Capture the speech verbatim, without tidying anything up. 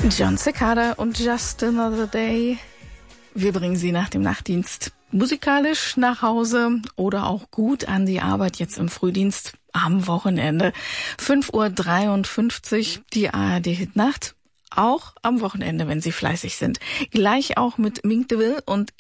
Jon Secada und Just Another Day. Wir bringen Sie nach dem Nachtdienst musikalisch nach Hause oder auch gut an die Arbeit jetzt im Frühdienst am Wochenende. fünf Uhr dreiundfünfzig, die A R D-Hitnacht. Auch am Wochenende, wenn Sie fleißig sind. Gleich auch mit Mink DeVille und